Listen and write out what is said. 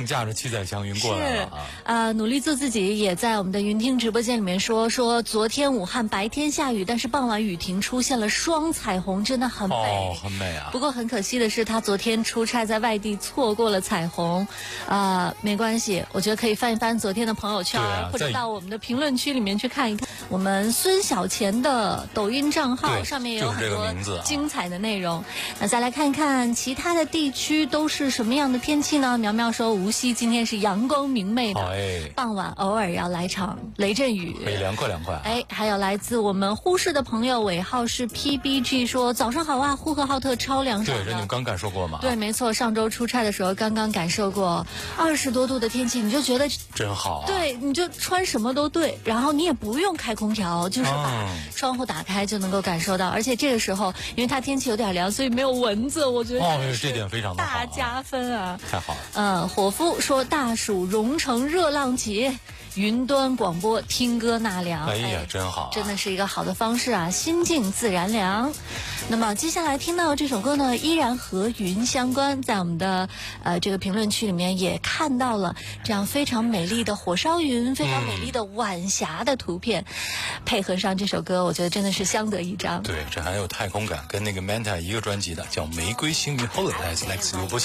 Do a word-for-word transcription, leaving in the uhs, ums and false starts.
正驾着七彩祥云过来了啊！ 呃，努力做自己也在我们的云听直播间里面说说，昨天武汉白天下雨，但是傍晚雨停，出现了双彩虹，真的很美， 哦，很美啊！ 不过很可惜的是，他昨天出差在外地，错过了彩虹。啊、呃，没关系，我觉得可以翻一翻昨天的朋友圈， 啊、 或者到我们的评论区里面去看一看。我们孙小钱的抖音账号上面也有很多精彩的内容。那再来看看其他的地区都是什么样的天气呢？苗苗说，无锡今天是阳光明媚的， 哎、 傍晚偶尔要来场雷阵雨， 可以凉快凉快、啊。 哎，还有来自我们呼市的朋友，尾号是 P B G 说，早上好啊，呼和浩特超凉爽的。 对，这你们刚感受过吗？ 对，没错，上周出差的时候刚刚感受过二十多度的天气，你就觉得真好、啊。 对，你就穿什么都对，然后你也不用开空调，就是把窗户打开就能够感受到，而且这个时候因为它天气有点凉，所以没有蚊子，我觉得哦，这点非常的好、 大加分啊！ 太好了。 嗯，伙夫说大暑蓉城热浪节。云端广播听歌纳凉， 哎呀，真好、啊， 真的是一个好的方式啊，心静自然凉。那么接下来听到这首歌呢，依然和云相关，在我们的呃这个评论区里面也看到了这样非常美丽的火烧云、非常美丽的晚霞的图片，嗯、配合上这首歌，我觉得真的是相得益彰。 对，这还有太空感，跟那个 Manta 一个专辑的，叫《玫瑰星云》，后来来自刘伯